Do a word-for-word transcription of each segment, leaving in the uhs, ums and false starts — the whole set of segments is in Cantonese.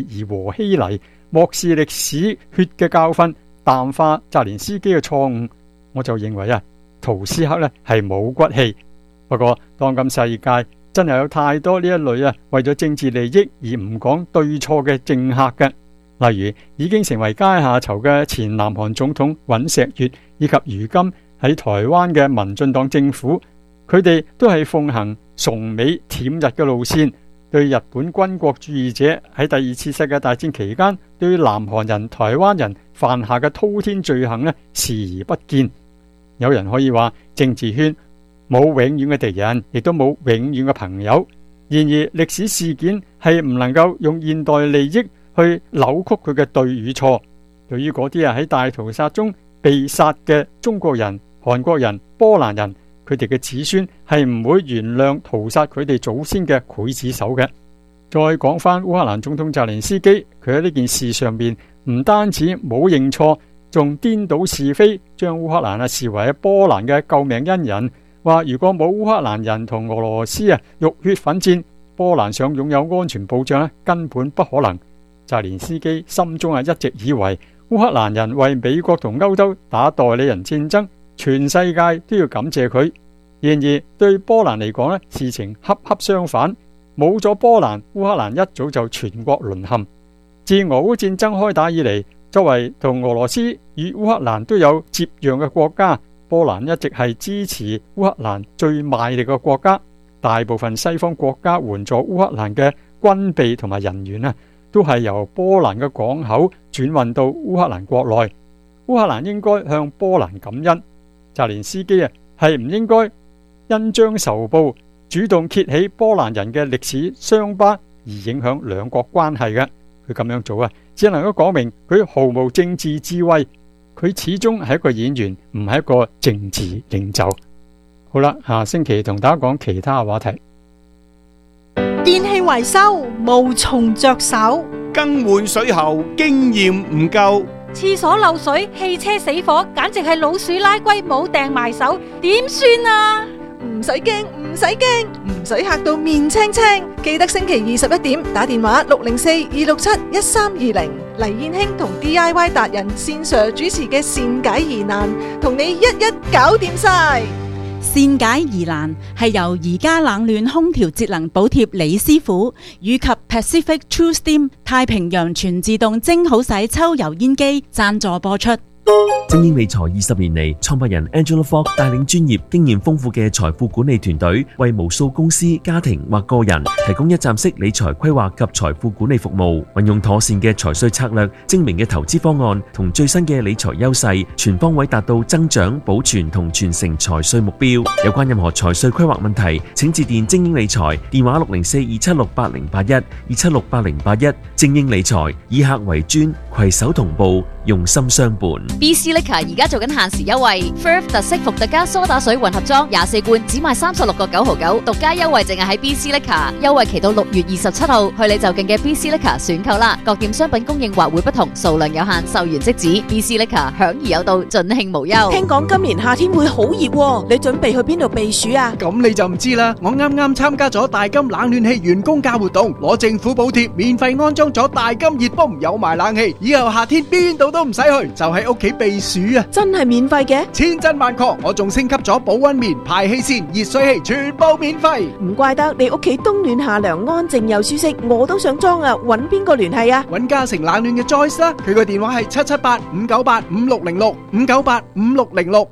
而和稀泥，漠視歷史血嘅教訓，淡化澤連斯基嘅錯誤，我就認為啊，圖斯克呢係冇骨氣。不過當今世界真係有太多呢一類啊，為咗政治利益而唔講對錯嘅政客嘅，例如已經成為階下囚嘅前南韓總統尹錫悅，以及如今喺台灣嘅民進黨政府，佢哋都係奉行崇美舔日嘅路線，對日本軍國主義者喺第二次世界大戰期間對南韓人、台灣人犯下嘅滔天罪行呢，視而不見。有人可以話政治圈冇永遠嘅敵人，亦都冇永遠嘅朋友。然而歷史事件係唔能夠用現代利益去扭曲佢嘅對與錯。對於嗰啲啊喺大屠殺中被殺嘅中國人、韓國人、波蘭人，佢哋嘅子孫係唔會原諒屠殺佢哋祖先嘅劊子手嘅。再講翻烏克蘭總統澤連斯基，佢喺呢件事上邊唔單止冇認錯，仲顛倒是非，將烏克蘭啊視為波蘭嘅救命恩人。話如果冇烏克蘭人同俄羅斯啊浴血奮戰，波蘭想擁有安全保障咧，根本不可能。澤連斯基心中啊一直以為烏克蘭人為美國同歐洲打代理人戰爭，全世界都要感謝佢。然而對波蘭嚟講咧，事情恰恰相反，冇咗波蘭，烏克蘭一早就全國淪陷。自俄烏戰爭開打以嚟，作為同俄羅斯與烏克蘭都有接壤嘅國家，波蘭一直係支持烏克蘭最賣力嘅國家。大部分西方國家援助烏克蘭嘅軍備同埋人員啊，都係由波蘭嘅港口轉運到烏克蘭國內。烏克蘭應該向波蘭感恩。澤連斯基啊，係唔應該恩將仇報，主動揭起波蘭人嘅歷史傷疤，而影響兩國關係嘅。佢咁樣做啊，只能夠講明佢毫無政治智慧。佢始終係一個演員，唔係一個政治領袖。好啦，下星期同大家講其他話題。 電器維修無從着手， 更換水喉經驗唔夠， 廁所漏水、汽車死火，簡直係老鼠拉龜冇掟埋手，點算啊？ 唔使驚，唔使驚，唔使嚇到面青青。記得星期二十一點打電話六零四二六七一三二零，黎燕卿同 D I Y 達人線上主持嘅善解疑難，同你一一搞掂晒。 善解疑難係由宜家冷暖空調節能補貼李師傅以及 Pacific True Steam 太平洋全自動蒸好洗抽油煙機贊助播出。 精英理財二十年嚟，創辦人 Angela Fogg 帶領專業、經驗豐富嘅財富管理團隊，為無數公司、家庭或個人提供一站式理財規劃及財富管理服務。運用妥善嘅財稅策略、精明嘅投資方案同最新嘅理財優勢，全方位達到增長、保存同傳承財稅目標。有關任何財稅規劃問題，請致電精英理財，電話六零四二七六八零八一二七六八零八一。精英理財以客為專，攜手同步，用心相伴。 B C Liquor 而家做緊限時優惠 ，Firth 特色伏特加梳打水混合裝廿四罐，只賣三十六個九毫九，獨家優惠淨係喺 B C Liquor， 優惠期到六月二十七號，去你就近嘅 B C Liquor 選購啦。各店商品供應或會不同，數量有限，售完即止。B C Liquor 享而有道，盡興無憂。 聽講今年夏天會好熱喎，你準備去邊度避暑啊？ 咁你就唔知啦。我啱啱參加咗大金冷暖氣員工價活動，攞政府補貼，免費安裝咗大金熱風，有埋冷氣，以後夏天邊度都唔使去，就喺屋企避暑啊！ 真係免費嘅， 千真萬確。我仲升級咗保溫棉、排氣扇、熱水器，全部免費。 唔怪得你屋企冬暖夏涼，安靜又舒適。我都想裝啊，揾邊個聯繫啊？ 揾嘉誠冷暖嘅 Joyce 啦，佢個電話係七七八五九八五六零六五九八五六零六。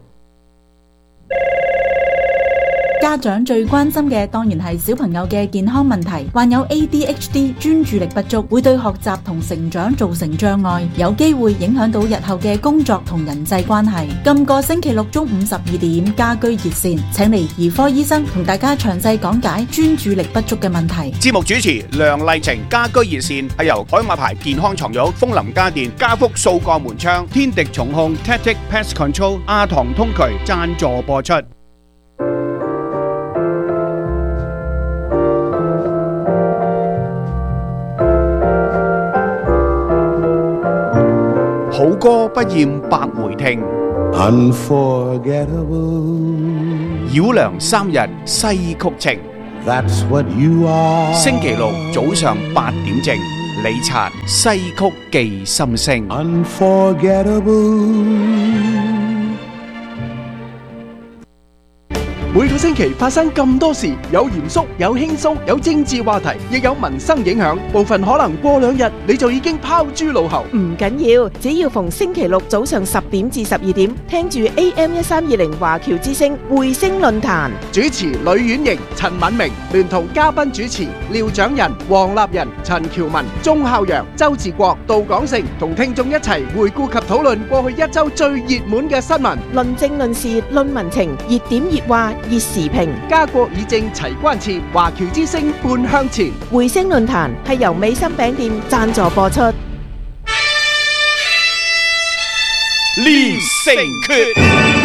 家長最關心嘅當然係小朋友嘅健康問題，患有 A D H D 專注力不足，會對學習同成長造成障礙，有機會影響到日後嘅工作同人際關係。今個星期六中午十二點，家居熱線請嚟兒科醫生同大家詳細講解專注力不足嘅問題。 節目主持梁麗晴，家居熱線係由海馬牌健康床褥、風林家電、家福數個門窗、天敵重控、Tactic Pest Control、阿唐通渠贊助播出。好歌不厭百回聽， Unforgettable， 繞梁三日西曲情。 That's what you are。 星期六早上八點正， 李察西曲寄心聲。 每個星期發生咁多事，有嚴肅，有輕鬆，有政治話題，亦有民生影響。部分可能過兩日你就已經拋諸腦後。 唔緊要，只要逢星期六早上十點至十二點，聽住 A M 一三二零華僑之聲匯聲論壇， 主持呂婉瑩、陳敏明，聯同嘉賓主持廖長仁、黃立仁、陳喬文、鐘孝陽、周志國、杜廣成，同聽眾一齊回顧及討論過去一周最熱門嘅新聞， 論政論事論民情，熱點熱話熱時評， 家國以正齊關切，華僑之聲半向前。 匯聲論壇係由美心餅店贊助播出。 連城訣，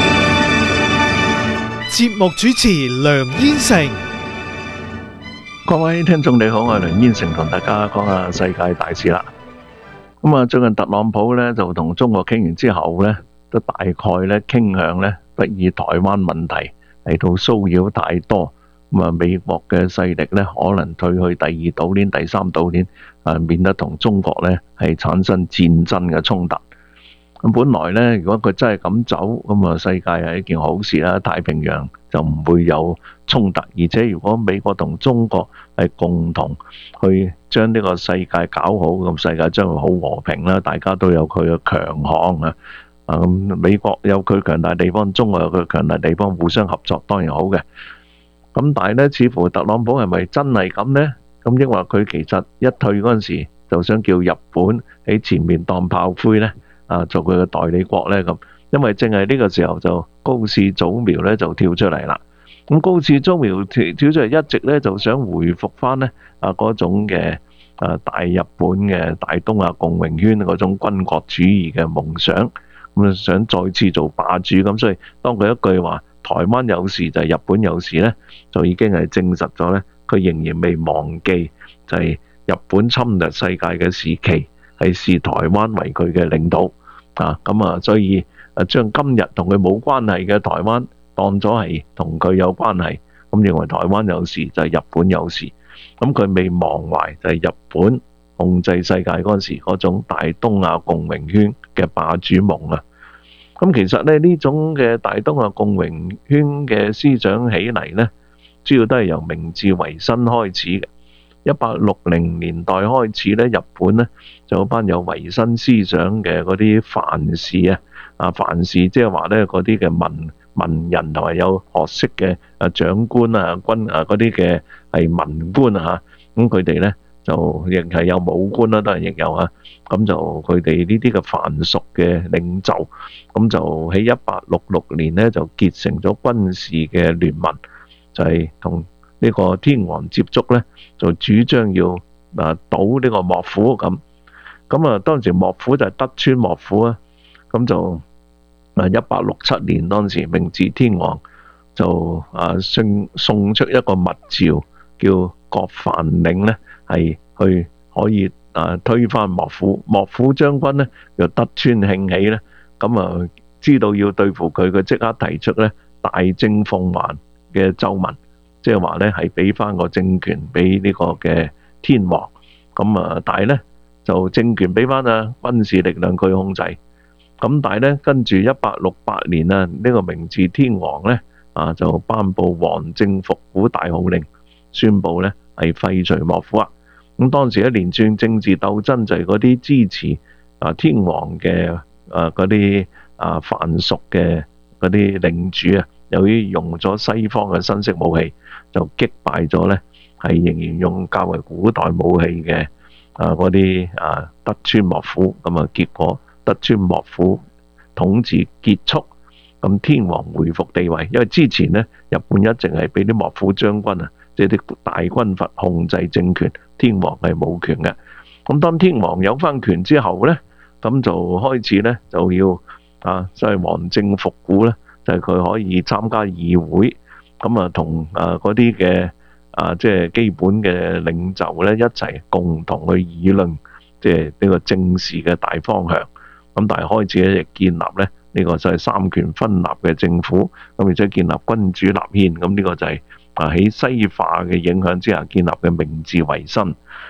節目主持梁燕成。 各位聽眾你好，我係梁燕成，同大家講下世界大事啦。咁啊，最近特朗普咧就同中國傾完之後咧，都大概咧傾向咧不以台灣問題嚟到騷擾太多，咁啊美國嘅勢力咧可能退去第二島鏈、第三島鏈，啊免得同中國咧係產生戰爭嘅衝突。咁本來咧，如果佢真係咁走，咁啊世界係一件好事啦，太平洋就唔會有衝突。而且如果美國同中國係共同去將呢個世界搞好，咁世界將會好和平啦，大家都有佢嘅強項啊。啊咁，美國有佢強大地方，中國有佢強大地方，互相合作當然好嘅。咁但係咧，似乎特朗普係咪真係咁呢？咁抑或佢其實一退嗰陣時就想叫日本喺前面當炮灰呢？啊，做佢嘅代理國呢？咁，因為正係呢個時候就高市早苗咧就跳出嚟啦。咁高市早苗跳跳出嚟，一直咧就想回復翻呢啊嗰種嘅啊大日本嘅大東亞共榮圈嗰種軍國主義嘅夢想。咁想再次做霸主，咁所以當佢一句話台灣有事就係日本有事呢，就已經係證實咗呢，佢仍然未忘記就係日本侵略世界嘅時期係視台灣為佢嘅領土啊，咁啊所以啊將今日同佢冇關係嘅台灣當咗係同佢有關係，咁認為台灣有事就係日本有事，咁佢未忘懷就係日本控制世界嗰陣時嗰種大東亞共榮圈嘅霸主夢啊！咁其實咧呢種嘅大東亞共榮圈嘅思想起嚟呢，主要都係由明治維新開始嘅。一八六零年代開始咧，日本呢就有班有維新思想嘅嗰啲藩士啊，啊藩士即係話咧嗰啲嘅文文人同埋有學識嘅啊長官啊軍啊嗰啲嘅係文官啊嚇，咁佢哋呢。就亦係有武官啦，當然亦有啊。咁就佢哋呢啲嘅藩屬嘅領袖，咁就喺一八六六年呢，就結成咗軍事嘅聯盟，就係同呢個天皇接觸呢，就主張要啊倒呢個幕府咁。咁啊當時幕府就係德川幕府啊，咁就啊一八六七年當時明治天皇就啊送送出一個密詔，叫各藩領呢。係去可以啊推翻幕府，幕府將軍呢又德川慶喜呢，咁啊知道要對付佢，佢即刻提出呢大政奉還嘅奏文，即係話呢係俾翻個政權俾呢個嘅天皇，咁啊但係呢就政權俾翻啊軍事力量佢控制，咁但係呢跟住一八六八年啊呢個明治天皇呢啊就頒布皇政復古大號令，宣布呢係廢除幕府啊。咁當時一連串政治鬥爭就係嗰啲支持啊天皇嘅啊嗰啲啊藩屬嘅嗰啲領主啊，由於用咗西方嘅新式武器，就擊敗咗呢係仍然用較為古代武器嘅啊嗰啲啊德川幕府，咁啊結果德川幕府統治結束，咁天皇回復地位，因為之前呢日本一直係俾啲幕府將軍啊，即係啲大軍閥控制政權，天皇係冇權嘅。咁當天皇有翻權之後呢，咁就開始呢就要啊，即係皇政復古呢，就係佢可以參加議會，咁啊同啊嗰啲嘅啊即係基本嘅領袖呢一齊共同去議論，即係呢個政事嘅大方向。咁但係開始咧亦建立咧呢個就係三權分立嘅政府，咁而且建立君主立憲，咁呢個就係啊喺西化嘅影響之下建立嘅明治維新。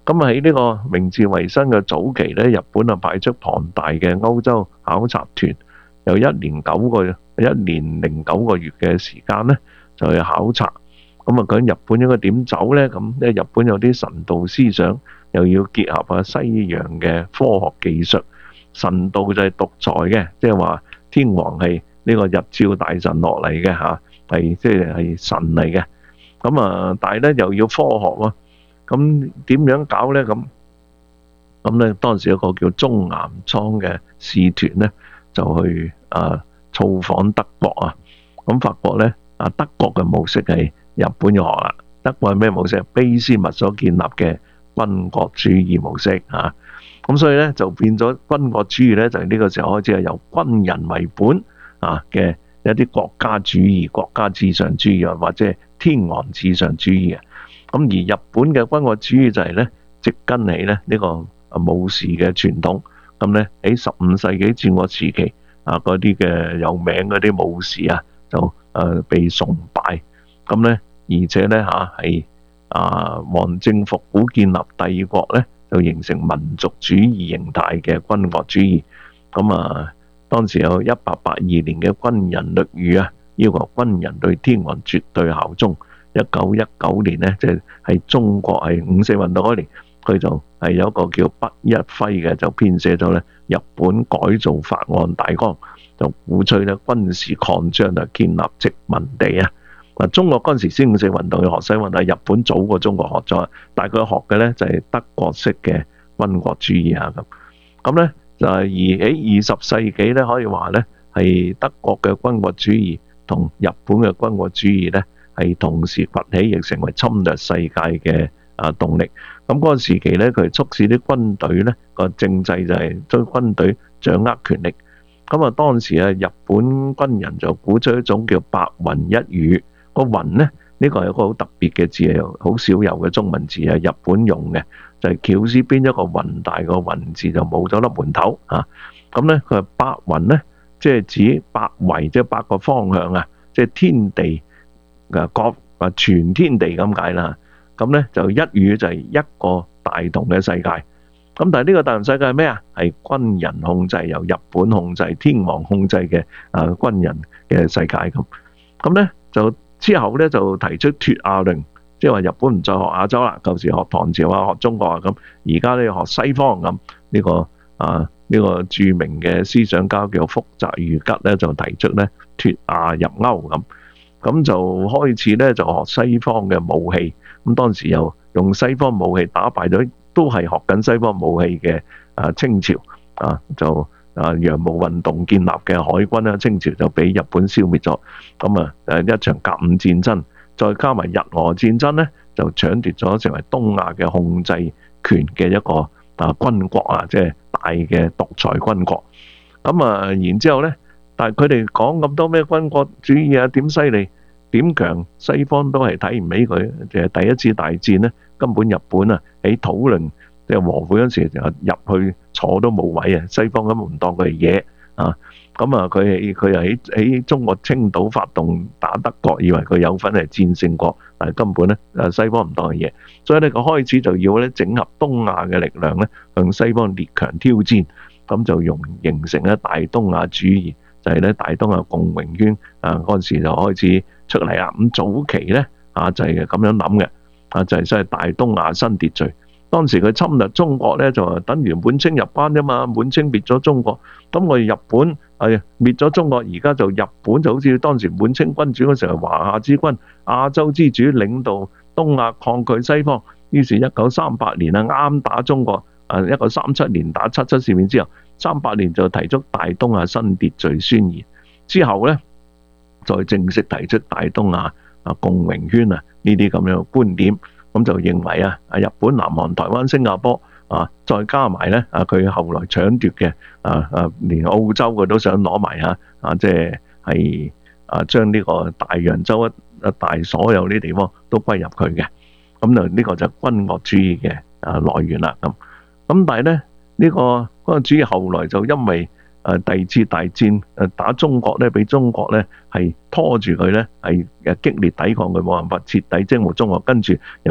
咁喺呢個明治維新嘅早期咧，日本啊派出龐大嘅歐洲考察團，有一年九個一年零九個月嘅時間咧，就去考察。咁啊，究竟日本應該點走咧？咁因為日本有啲神道思想，又要結合啊西洋嘅科學技術。神道就係獨裁嘅，即係話天皇係呢個日照大神落嚟嘅嚇，係即係係神嚟嘅。咁啊，但係咧又要科學喎。咁點樣搞咧？咁咁咧當時有個叫中岩倉嘅使團咧，就去啊造訪德國啊。咁發覺咧啊，德國嘅模式係日本要學啦。德國係咩模式？卑斯麥所建立嘅軍國主義模式啊。咁所以咧就變咗軍國主義咧，就係呢個時候開始係由軍人為本啊嘅一啲國家主義、國家至上主義啊，或者係天皇至上主義啊。咁而日本嘅軍國主義就係咧植根起咧呢個武士嘅傳統。咁咧喺十五世紀戰國時期啊，嗰啲嘅有名嗰啲武士啊，就誒被崇拜。咁咧而且咧嚇係啊王政復古建立帝國咧，就形成民族主義形態嘅軍國主義。咁啊，當時有一八八二年嘅軍人律語啊，要求軍人對天皇絕對效忠。一九一九年呢，即係係中國係五四運動嗰年，佢就係有一個叫畢一輝嘅，就編寫咗咧日本改造法案大綱，就鼓吹咧軍事擴張啊，建立殖民地啊。嗱，中國嗰陣時先五四運動要學西運，但係日本早過中國學咗，但係佢學嘅咧就係德國式嘅軍國主義啊咁。咁咧就係而喺二十世紀咧，可以話咧係德國嘅軍國主義同日本嘅軍國主義咧係同時崛起，亦成為侵略世界嘅啊動力。咁嗰個時期咧，佢促使啲軍隊咧個政制就係將軍隊掌握權力。咁啊，當時啊，日本軍人就鼓吹一種叫白雲一語。個雲咧，呢個係一個好特別嘅字，係好少有嘅中文字，係日本用嘅，就係絞絲邊一個雲大個雲字就冇咗粒門頭啊。咁咧佢係白雲咧，即係指八維，即係八個方向啊，即係天地啊，各啊全天地咁解啦。咁咧就一語就係一個大同嘅世界。咁但係呢個大同世界係咩啊？係軍人控制，由日本控制、天皇控制嘅啊軍人嘅世界咁。咁咧就之後咧就提出脫亞論，即係話日本唔再學亞洲啦，舊時學唐朝啊、學中國啊咁，而家咧學西方咁。呢個啊呢個著名嘅思想家叫福澤諭吉咧，就提出咧脫亞入歐咁，咁就開始咧就學西方嘅武器。咁當時又用西方武器打敗咗，都係學緊西方武器嘅啊清朝啊就。啊！洋務運動建立嘅海軍啦，清朝就俾日本消滅咗。咁啊，誒一場甲午戰爭，再加埋日俄戰爭咧，就搶奪咗成為東亞嘅控制權嘅一個啊軍國啊，即係大嘅獨裁軍國。咁啊，然之後咧，但係佢哋講咁多咩軍國主義啊，點犀利，點強，西方都係睇唔起佢。就係第一次大戰咧，根本日本啊喺討論。即係和會嗰時就入去坐都冇位啊！西方咁唔當佢係嘢啊！咁啊，佢係佢又喺喺中國青島發動打德國，以為佢有份係戰勝國，但係根本咧誒西方唔當係嘢，所以咧佢開始就要咧整合東亞嘅力量咧向西方列強挑戰，咁就用形成咧大東亞主義，就係咧大東亞共榮圈啊！嗰陣時就開始出嚟啦。咁早期咧啊就係咁樣諗嘅啊，就係所謂大東亞新秩序。當時佢侵略中國咧，就等於滿清入關啫嘛。滿清滅咗中國，咁我哋日本係滅咗中國，而家就日本就好似當時滿清君主嗰時候華夏之君、亞洲之主，領導東亞抗拒西方。於是，一九三八年啊，啱打中國啊，一九三七年打七七事變之後，三八年就提出大東亞新秩序宣言，之後咧再正式提出大東亞啊共榮圈啊呢啲咁樣嘅觀點。咁就認為啊，啊日本、南韓、台灣、新加坡啊，再加埋咧啊，佢後來搶奪嘅啊啊，連澳洲佢都想攞埋啊啊，即係係啊，將呢個大洋洲一一帶所有呢啲地方都歸入佢嘅。咁就呢個就係軍國主義嘅啊來源啦。咁咁但係咧呢個軍國主義後來就因為誒第二次大戰誒打中國咧，俾中國咧係拖住佢咧，係誒激烈抵抗佢，冇辦法徹底征服中國，跟住又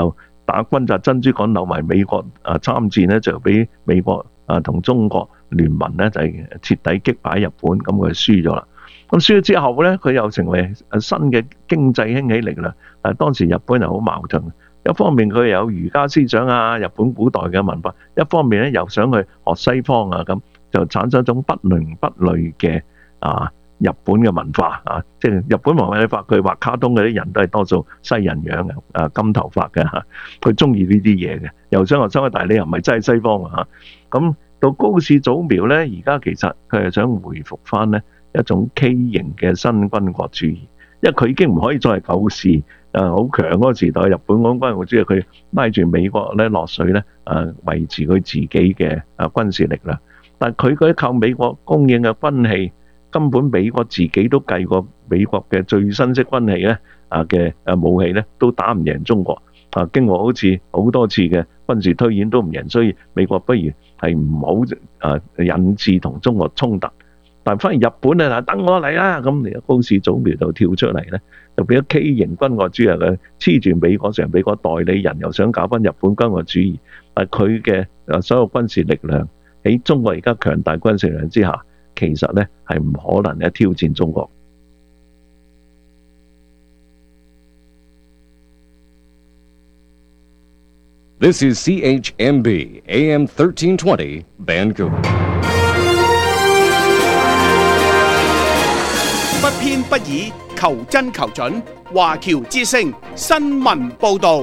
打轟炸珍珠港，留埋美國啊參戰呢，就俾美國啊同中國聯盟呢，就係徹底擊敗日本，咁佢輸咗啦。咁輸咗之後呢，佢又成為新嘅經濟興起力量。但係當時日本又好矛盾，一方面佢有儒家思想啊，日本古代嘅文化；一方面咧又想去學西方啊，咁就產生一種不倫不類嘅啊日本嘅文化啊，即係日本文化你發佢畫卡通嗰啲人都係多數西人樣嘅，啊金頭髮嘅嚇，佢中意呢啲嘢嘅，又想學西方，但係你又唔係真係西方啊嚇。咁到高市早苗咧，而家其實佢係想回復翻呢一種畸形嘅新軍國主義，因為佢已經唔可以再係舊時誒好強嗰個時代，日本嗰軍國主義佢拉住美國咧落水咧誒維持佢自己嘅誒軍事力量，但係佢嗰啲靠美國供應嘅軍器，根本美國自己都計過美國嘅最新式軍器咧啊嘅誒武器咧都打唔贏中國啊，經過好似好多次嘅軍事推演都唔贏，所以美國不如係唔好誒引致同中國衝突。但反而日本咧，等我嚟啦！咁而家高市早苗就跳出嚟咧，就變咗畸形軍國主義嘅，黐住美國成美國代理人，又想搞翻日本軍國主義。但佢嘅誒所有軍事力量喺中國而家強大軍事力量之下，其實咧係唔可能咧挑戰中國。 This is C H M B A M thirteen twenty Vancouver。 不偏不倚，求真求準。華僑之聲新聞報導。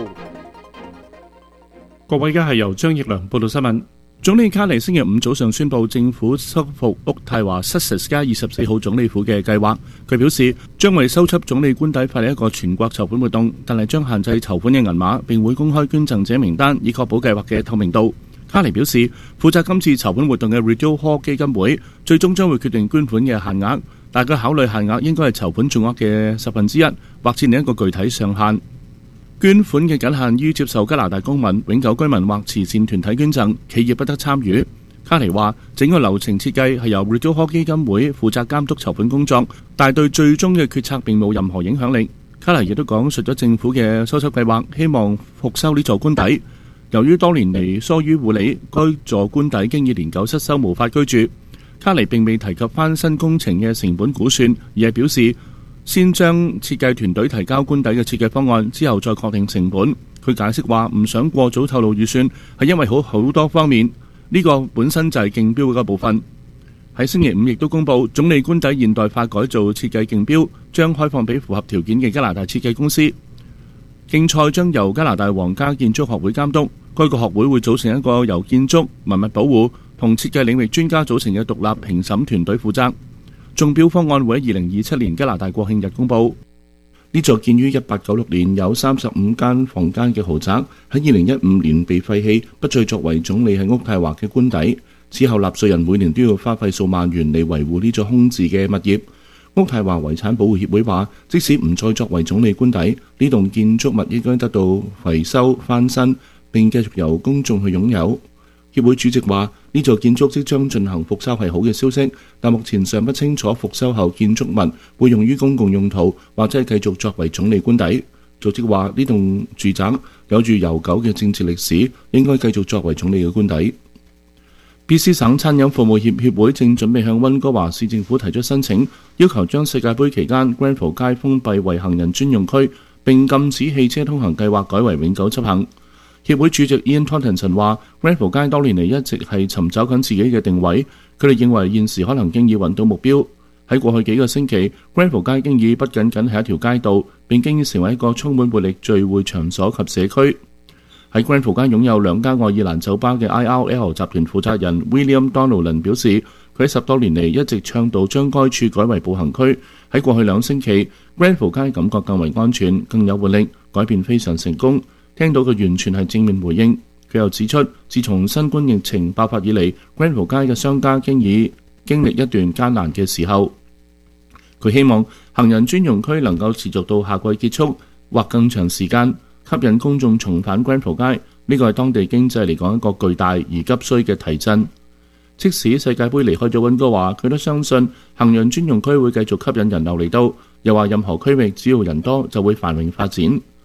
各位，而家係由張奕良報道新聞。總理卡尼星期五早上宣布政府修復渥太華 Sussex 街二十四號總理府嘅計劃。佢表示將為收葺總理官邸發起一個全國籌款活動，但係將限制籌款嘅銀碼，並會公開捐贈者名單，以確保計劃嘅透明度。卡尼表示，負責今次籌款活動嘅 Rideau Hall 基金會最終將會決定捐款嘅限額，但佢考慮限額應該係籌款總額嘅十分之一，或設定一個具體上限。捐款嘅僅限於接受加拿大公民、永久居民或慈善團體捐贈，企業不得參與。卡尼話，整個流程設計係由 Rideau Hall 基金會負責監督籌款工作，但係對最終嘅決策並冇任何影響力。卡尼亦都講述咗政府嘅修葺計劃，希望復修呢座官邸。由於多年嚟疏於護理，該座官邸經已年久失修，無法居住。卡尼並未提及翻新工程嘅成本估算，而係表示先將設計團隊提交官邸嘅設計方案，之後再確定成本。佢解釋話唔想過早透露預算，係因為好好多方面，呢個本身就係競標嘅部分。喺星期五亦都公佈總理官邸現代化改造設計競標，將開放俾符合條件嘅加拿大設計公司。競賽將由加拿大皇家建築學會監督，該個學會會組成一個由建築、文物保護同設計領域專家組成嘅獨立評審團隊負責。中標方案會喺二零二七年加拿大國慶日公佈。呢座建於一八九六年有三十五間房間嘅豪宅，喺二零一五年被廢棄，不再作為總理喺渥太華嘅官邸。此後納稅人每年都要花費數萬元嚟維護呢座空置嘅物業。渥太華遺產保護協會話，即使唔再作為總理官邸，呢棟建築物應該得到維修翻新，並繼續由公眾去擁有。協會主席話，呢座建築即將進行復修係好嘅消息，但目前尚不清楚復修後建築物會用於公共用途，或者係繼續作為總理官邸。組織話，呢棟住宅有住悠久嘅政治歷史，應該繼續作為總理嘅官邸。B C 省餐飲服務業協會正準備向溫哥華市政府提出申請，要求將世界盃期間 Grenfell 街封閉為行人專用區，並禁止汽車通行計劃改為永久執行。協會主席 Ian Thornton 話 Grenfell 街多年嚟一直係尋找緊自己嘅定位，佢哋認為現時可能經已揾到目標。喺過去幾個星期 Grenfell 街經已不僅僅係一條街道，並經已成為一個充滿活力聚會場所及社區。喺 Grenfell 街擁有兩間愛爾蘭酒吧嘅 I R L 集團負責人 William Donnellan 表示，佢喺十多年嚟一直倡導將該處改為步行區。喺過去兩星期 Grenfell 街感覺更為安全、更有活力，改變非常成功。聽到嘅完全係正面回應。佢又指出，自從新冠疫情爆發以嚟 Grenfell 街嘅商家經已經歷一段艱難嘅時候。佢希望行人專用區能夠持續到夏季結束或更長時間，吸引公眾重返 Grenfell 街。呢個係當地經濟嚟講一個巨大而急需嘅提振。即使世界盃離開咗溫哥華，佢都相信行人專用區會繼續吸引人流嚟到。又話任何區域只要人多就會繁榮發展。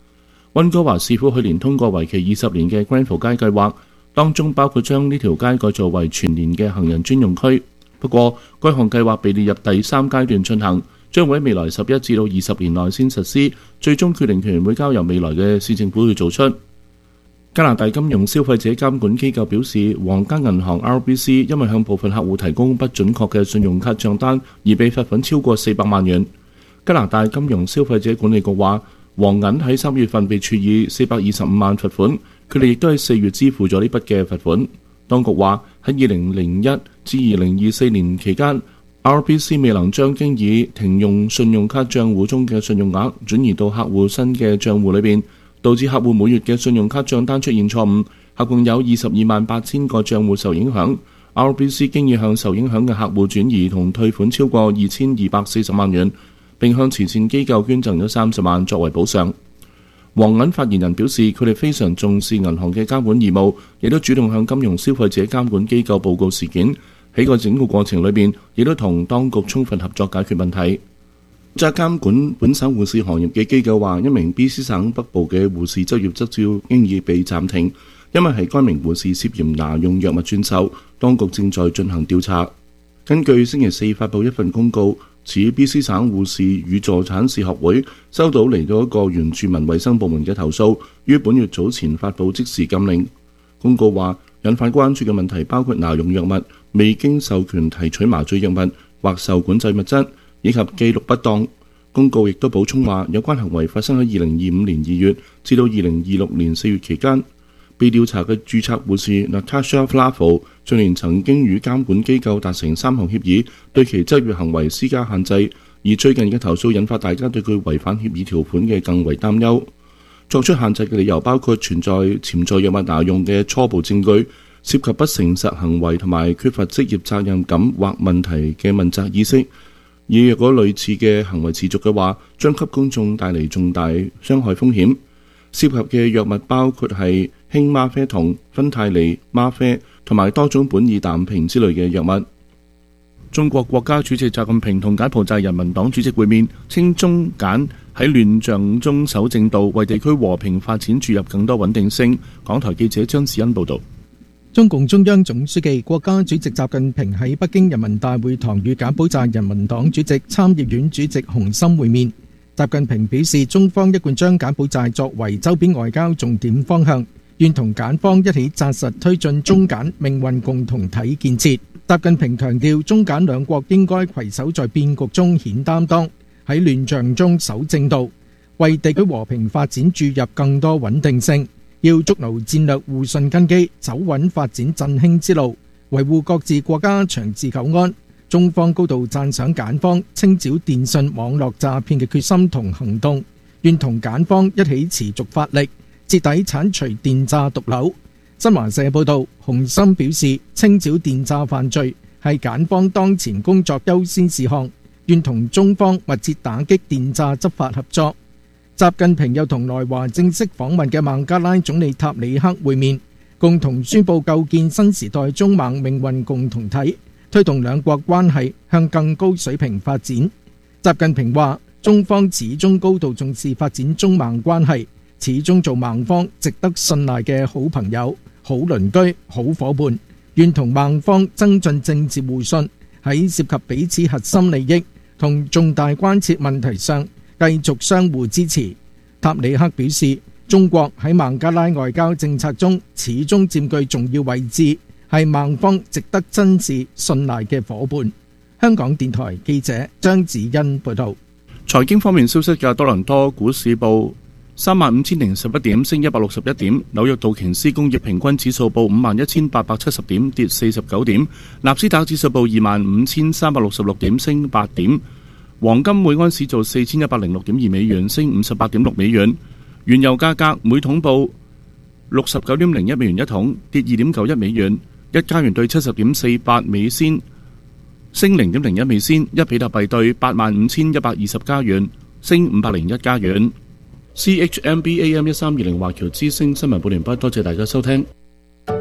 溫哥華市府去年通過為期二十年嘅 Granville 街計劃，當中包括將呢條街改造為全年嘅行人專用區。不過，該項計劃被列入第三階段進行，將會喺未來十一至到二十年內先實施，最終決定權會交由未來嘅市政府去做出。加拿大金融消費者監管機構表示，皇家銀行 R B C 因為向部分客戶提供不準確嘅信用卡帳單而被罰款超過四百萬元。加拿大金融消費者管理局話，黃銀喺三月份被處以四百二十五萬罰款，佢哋亦都喺四月支付咗呢筆嘅罰款。當局話喺二零零一至二零二四年期間 ，R B C 未能將經已停用信用卡帳戶中嘅信用額轉移到客戶新嘅帳戶裏邊，導致客戶每月嘅信用卡帳單出現錯誤，合共有二十二萬八千個帳戶受影響。R B C 經已向受影響嘅客戶轉移同退款超過二千二百四十萬元，並向慈善機構捐贈咗三十萬作為補償。黃銀發言人表示，佢哋非常重視銀行嘅監管義務，亦都主動向金融消費者監管機構報告事件。喺個整個過程裏邊，亦都同當局充分合作解決問題。責監管本省護士行業嘅機構話，一名 B C 省北部嘅護士執業執照經已被暫停，因為係該名護士涉嫌拿用藥物轉售，當局正在進行調查。根據星期四發布一份公告，指 B C 省護士與助產士學會收到嚟到一個原住民衛生部門嘅投訴，於本月早前發布即時禁令。公告話，引發關注嘅問題包括拿用藥物、未經授權提取麻醉藥物或受管制物質，以及記錄不當。公告亦都補充話，有關行為發生喺二零二五年二月至到二零二六年四月期間。被調查嘅註冊護士 Natasha Flavel 去年曾經與監管機構達成三項協議，對其執業行為施加限制，而最近嘅投訴引發大家對佢違反協議條款嘅更為擔憂。作出限制嘅理由包括存在潛在藥物拿用嘅初步證據、涉及不誠實行為同埋缺乏職業責任感或問題嘅問責意識。而若果類似嘅行為持續嘅話，將給公眾帶嚟重大傷害風險。涉及嘅藥物包括係氫嗎啡酮、芬太尼、嗎啡同埋多種苯爾氮平之類嘅藥物。中國國家主席習近平同柬埔寨人民黨主席會面，稱中柬喺亂象中守正道，為地區和平發展注入更多穩定性。港台記者張子欣報道。 中共中央總書記、國家主席習近平喺北京人民大會堂與柬埔寨人民黨主席、參議院主席洪森會面。習近平表示，中方一貫將柬埔寨作為周邊外交重點方向，願同柬方一起紮實推進中柬命運共同體建設。習近平強調，中柬兩國應該攜手在變局中顯擔當，喺亂象中守正道，為地區和平發展注入更多穩定性。要築牢戰略互信根基，走穩發展振興之路，維護各自國家長治久安。中方高度讚賞柬方清剿電信網絡詐騙嘅決心同行動，願同柬方一起持續發力，徹底剷除電詐毒瘤。新華社報道，洪森表示，清剿電詐犯罪係柬方當前工作優先事項，願同中方密切打擊電詐執法合作。習近平又同來華正式訪問嘅孟加拉總理塔里克會面，共同宣布構建新時代中孟命運共同體，推動兩國關係向更高水平發展。習近平話，中方始終高度重視發展中孟關係，始終做孟方值得信賴嘅好朋友、好鄰居、好夥伴，願同孟方增進政治互信，喺涉及彼此核心利益同重大關切問題上繼續相互支持。塔里克表示，中國喺孟加拉外交政策中始終佔據重要位置，係孟方值得珍視信賴嘅夥伴。香港電台記者張子欣報道。 財經方面消息嘅，多倫多股市報三萬五千零十一點，升一百六十一點；紐約道瓊斯工業平均指數報五萬一千八百七十點，跌四十九點；納斯達克指數報二萬五千三百六十六點，升八點。黃金每安士做四千一百零六點二美元，升五十八點六美元。原油價格每桶報六十九點零一美元一桶，跌二點九一美元。一加元兌七十點四八美仙，升零點零一美仙。一比特幣兌八萬五千一百二十加元，升五百零一加元。C H M B A M 一三二零華僑之聲新聞報完畢，多謝大家收聽。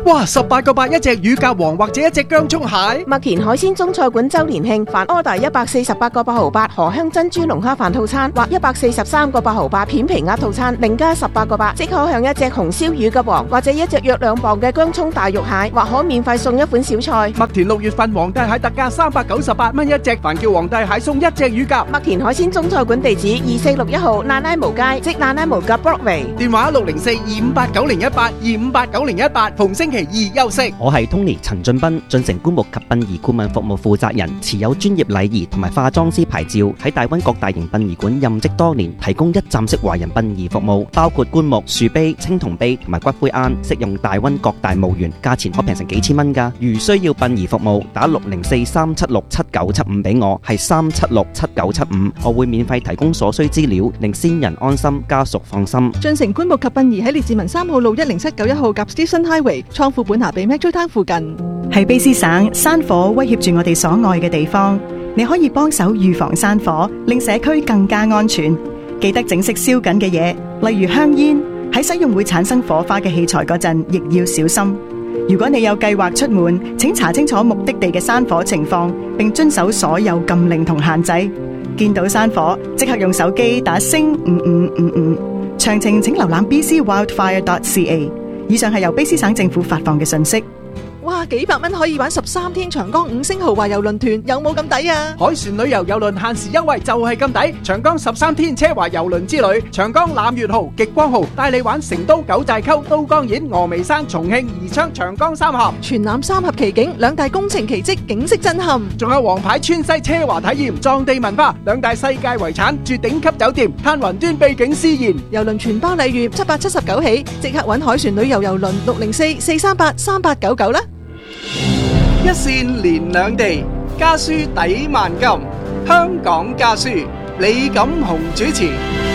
哇，十八個八一隻乳鴿王或者一隻薑蔥蟹。 麥田海鮮中菜館周年慶，凡 order 一百四十八個八毫八荷香珍珠龍蝦飯套餐或一百四十三個八毫八片皮鴨套餐，另加十八個八，即可享一隻紅燒乳鴿王或者一隻約兩磅嘅薑蔥大肉蟹，或可免費送一款小菜。 麥田六月份皇帝蟹特價三百九十八蚊一隻，凡叫皇帝蟹送一隻乳鴿。 麥田海鮮中菜館地址二四六一號娜拉無街，即娜拉無街 Broadway， 電話六零四二五八九零一八二五八九零一八，逢星期二休息。 我係 Tony 陳俊斌，進城棺木及殯儀顧問服務負責人，持有專業禮儀同埋化妝師牌照，喺大灣各大型殯儀館任職多年，提供一站式華人殯儀服務，包括棺木、樹碑、青銅碑同埋骨灰龕，適用大溫各大墓園，價錢可平成幾千蚊㗎。如需要殯儀服務，打六零四三七六七九七五俾我，係三七六七九七五，我會免費提供所需資料，令先人安心，家屬放心。 進城棺木及殯儀喺列治文三號路一零七九一號夾 Station Highway， 倉庫本下比 Metro Town 附近。 喺卑詩省，山火威脅住我哋所愛嘅地方，你可以幫手預防山火，令社區更加安全。記得整熄燒緊嘅嘢，例如香煙，喺使用會產生火花嘅器材嗰陣，亦要小心。如果你有計劃出門，請查清楚目的地嘅山火情況，並遵守所有禁令同限制。見到山火，即刻用手機打星五五五五。詳情請瀏覽 b c wildfire dot c a。以上係由卑詩省政府發放嘅信息。 哇，幾百蚊可以玩十三天長江五星豪華遊輪團，有冇咁抵啊？ 海船旅遊郵輪限時優惠就係咁抵，長江十三天奢華遊輪之旅，長江攬月號、極光號帶你玩成都九寨溝、都江堰、峨眉山、重慶、宜昌、長江三峽， 全覽三峽奇景，兩大工程奇蹟，景色震撼。 仲有皇牌川西奢華體驗、藏地文化，兩大世界遺產，住頂級酒店，嘆雲端秘境思妍。 遊輪全包禮遇，七百七十九起，即刻搵海船旅遊郵輪六零四四三八三八九九啦。 一線連兩地，家書抵萬金。香港家書，李錦雄主持。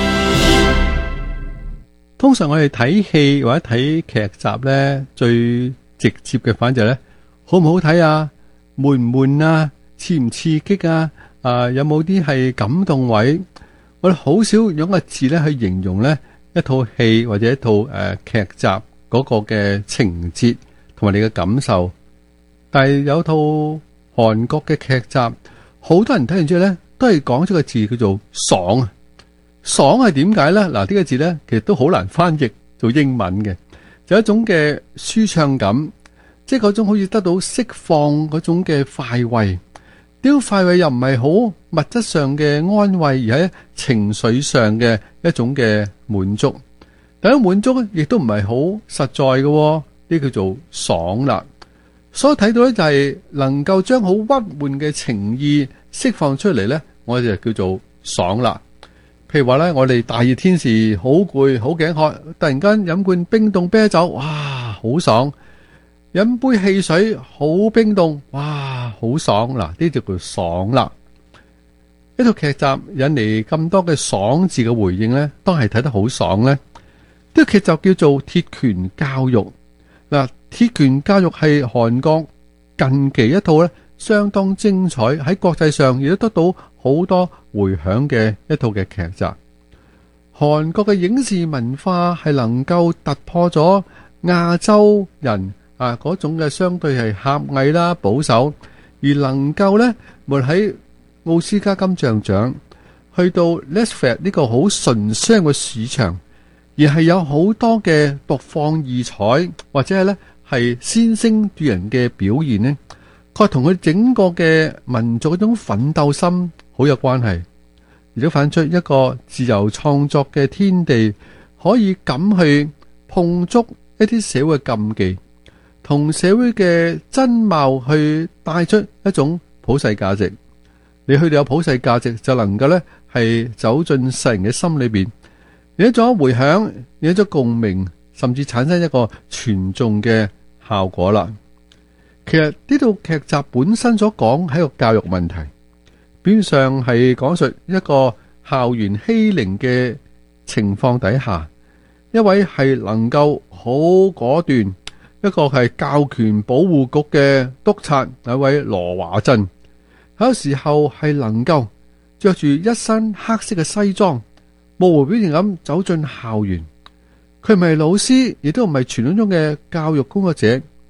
通常我哋睇戲或者睇劇集呢，最直接嘅反應就係咧，好唔好睇啊？悶唔悶啊？刺唔刺激啊？啊，有冇啲係感動位？我哋好少用個字咧去形容呢一套戲或者一套誒劇集嗰個嘅情節同埋你嘅感受。但係有套韓國嘅劇集，好多人睇完之後咧，都係講咗個字叫做爽啊！爽係點解咧？嗱，呢個字咧，其實都好難翻譯做英文嘅，就一種嘅舒暢感，即係嗰種好似得到釋放嗰種嘅快慰。呢種快慰又唔係好物質上嘅安慰，而係情緒上嘅一種嘅滿足。但係滿足亦都唔係好實在嘅，呢叫做爽啦。所以睇到咧就係能夠將好鬱悶嘅情意釋放出嚟咧，我哋就叫做爽啦。譬如話咧，我哋大熱天時好攰好頸渴，突然間飲罐冰凍啤酒，哇，好爽！飲杯汽水好冰凍，哇，好爽！嗱，呢就叫爽啦。呢套劇集引嚟咁多嘅爽字嘅回應咧，當係睇得好爽咧。呢個劇集叫做《鐵拳教育》嗱。鐵拳教育係韓國近期一套咧相當精彩，喺國際上亦都得到好多回響嘅一套嘅劇集。韓國嘅影視文化係能夠突破咗亞洲人啊嗰種嘅相對係狹隘啦、保守，而能夠咧，無論喺奧斯卡金像獎去到 Netflix 呢個好純商嘅市場，而係有好多嘅獨放異彩，或者係咧。係先聲奪人嘅表現呢，佢同佢整個嘅民族嗰種奮鬥心好有關係，亦都反出一個自由創作嘅天地，可以敢去碰觸一啲社會禁忌，同社會嘅真貌去帶出一種普世價值。你去到有普世價值，就能夠咧係走進世人嘅心裏邊，有一種回響，有一種共鳴，甚至產生一個傳頌嘅效果啦。其實呢套劇集本身所講係一個教育問題，表面上係講述一個校園欺凌嘅情況底下，一位係能夠好果斷，一個係教權保護局嘅督察，一位羅華鎮，有時候係能夠着住一身黑色嘅西裝，模糊表情咁走進校園。佢唔係老師，亦都唔係傳統中嘅教育工作者，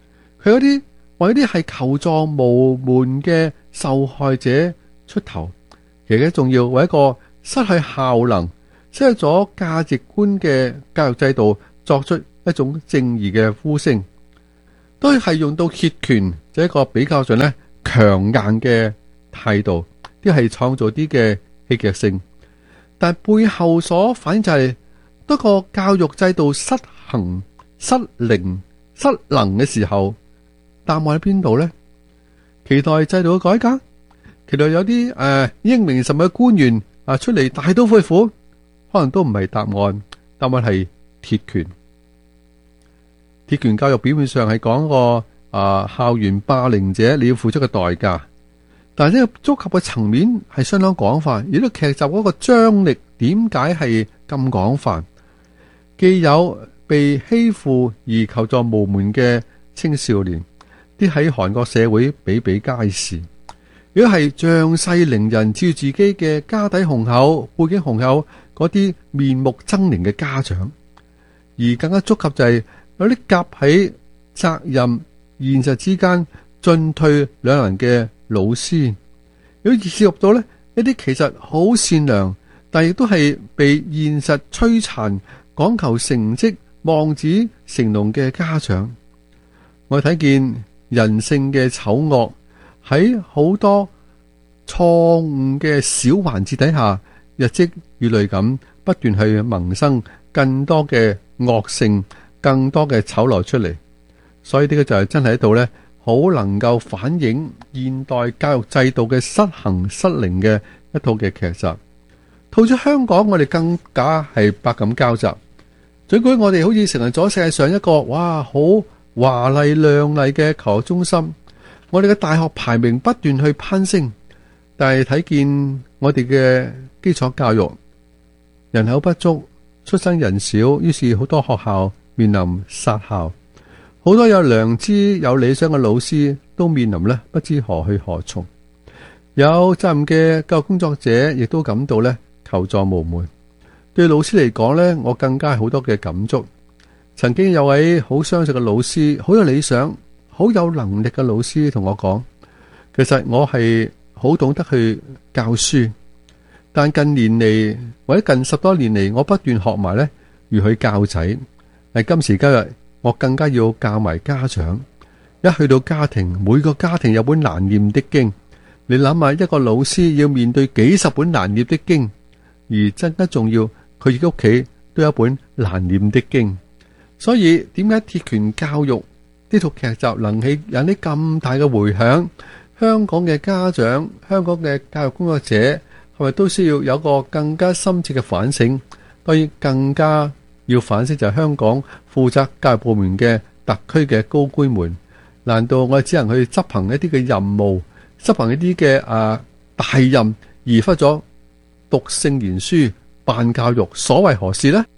佢嗰啲為啲係求助無門嘅受害者出頭，其實仲要為一個失去效能、失去咗價值觀嘅教育制度作出一種正義嘅呼聲，都係用到挾權，就一個比較上咧強硬嘅態度，啲係創造啲嘅戲劇性，但係背後所反映就係多個教育制度失衡、失靈、失能嘅時候，答案喺邊度呢？期待制度嘅改革，期待有啲誒、呃、英明神武嘅官員啊出嚟大刀闊斧，可能都唔係答案。答案係鐵拳。鐵拳教育表面上係講個啊校園霸凌者你要付出嘅代價，但係呢個觸及嘅層面係相當廣泛，而呢個劇集嗰個張力點解係咁廣泛？既有被欺負而求助無門嘅青少年，啲喺韓國社會比比皆是。如果係仗勢凌人，照自己嘅家底雄厚、背景雄厚嗰啲面目猙獰嘅家長，而更加觸及就係有啲夾喺責任現實之間進退兩難嘅老師，如果涉及到呢一啲其實好善良，但亦都係被現實摧殘、講求成績、望子成龍嘅家長，我睇見人性嘅醜惡喺好多錯誤嘅小環節底下，日積月累咁不斷去萌生更多嘅惡性、更多嘅醜陋出嚟。所以呢個就係真係喺度呢，好能夠反映現代教育制度嘅失衡失靈嘅一套嘅劇集。套咗香港，我哋更加係百感交集。儘管我哋好似成為咗世界上一個哇好華麗亮麗嘅求學中心，我哋嘅大學排名不斷去攀升，但係睇見我哋嘅基礎教育人口不足，出生人少，於是好多學校面臨殺校，好多有良知有理想嘅老師都面臨呢不知何去何從。有責任嘅教育工作者亦都感到呢求助無門。對老師嚟講呢，我更加係好多嘅感觸。曾經有位好相熟嘅老師，好有理想、好有能力嘅老師同我講，其實我係好懂得去教書，但近年嚟或者近十多年嚟，我不斷學埋呢如去教仔。但今時今日，我更加要教埋家長。一去到家庭，每個家庭有本難念的經。你諗下，一個老師要面對幾十本難念的經，而真更重要，佢自己屋企都有一本難念的經。所以點解鐵拳教育呢套劇集能起引啲咁大嘅迴響？香港嘅家長、香港嘅教育工作者係咪都需要有個更加深切嘅反省？當然更加要反省就係香港負責教育部門嘅特區嘅高官們，難道我哋只能去執行一啲嘅任務，執行一啲嘅啊大任，而忽咗讀聖賢書、辦教育，所為何事呢？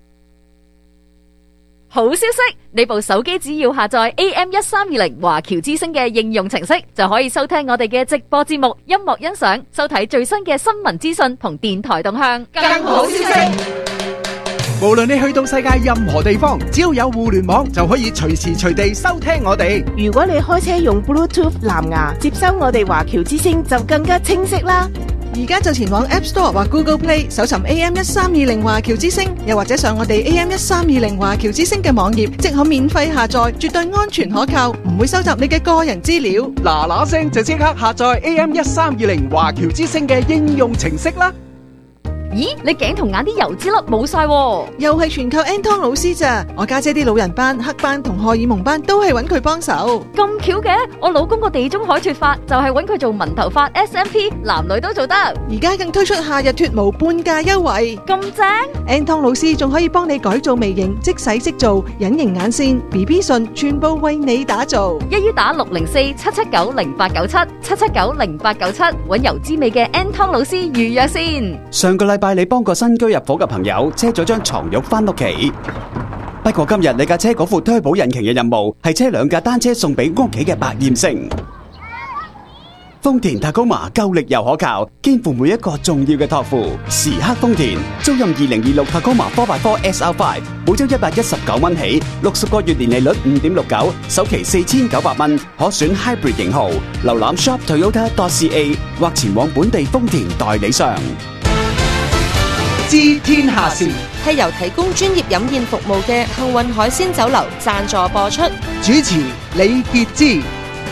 好消息！你部手機只要下載 A M 一三二零華僑之聲嘅應用程式，就可以收聽我哋嘅直播節目、音樂欣賞、收睇最新嘅新聞資訊同電台動向。更好消息！ 無論你去到世界任何地方，只要有互聯網，就可以隨時隨地收聽我哋。 如果你開車用 Bluetooth 藍牙接收我哋華僑之聲，就更加清晰啦。 而家就前往 App Store 或 Google Play 搜尋 A M 一三二零華僑之聲，又或者上我哋 A M 一三二零華僑之聲嘅網頁，即可免費下載，絕對安全可靠，唔會收集你嘅個人資料。 嗱嗱聲就即刻下載 A M 一三二零華僑之聲嘅應用程式啦！ 咦，你頸同眼啲油脂粒冇晒， 又係全靠 Anton 老師咋？我家姐啲老人斑、黑斑同荷爾蒙斑都係揾佢幫手。 咁巧嘅，我老公個地中海脫髮就係揾佢做紋頭髮 S M P， 男女都做得。 而家更推出夏日脫毛半價優惠， 咁正 ！Anton 老師仲可以幫你改造微型，即洗即做，隱形眼線、B B 唇，全部為你打造。 一於打六零四七七九零八九七七七九零八九七，揾油脂味嘅 Anton 老師預約先。 上個禮拜你幫個新居入伙嘅朋友車咗張床褥翻屋企，不過今日你架車嗰副推保引擎嘅任務係車兩架單車送俾屋企嘅百厭星。 豐田塔高馬夠力又可靠，肩負每一個重要嘅託付。時刻豐田，租賃二零二六塔高馬 four by four S R five， 每周一百一十九蚊起，六十個月年利率五點六九，首期四千九百蚊，可選 Hybrid 型號。瀏覽 shop toyota dot c a 或前往本地豐田代理商。 知天下事係由提供專業飲宴服務嘅幸運海鮮酒樓贊助播出。 主持李傑之。